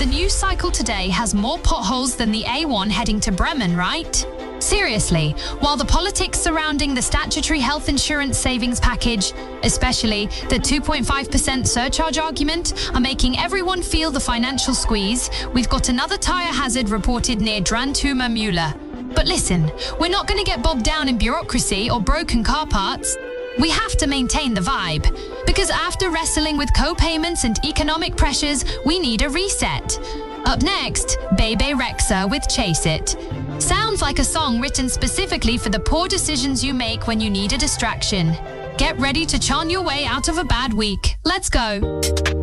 The news cycle today has more potholes than the A1 heading to Bremen, right? Seriously, while the politics surrounding the statutory health insurance savings package, especially the 2.5% surcharge argument, are making everyone feel the financial squeeze, we've got another tyre hazard reported near Drantumer Mühle. But listen, we're not going to get bogged down in bureaucracy or broken car parts. We have to maintain the vibe, because after wrestling with co-payments and economic pressures, we need a reset. Up next, Bebe Rexha with Chase It. Sounds like a song written specifically for the poor decisions you make when you need a distraction. Get ready to charm your way out of a bad week. Let's go.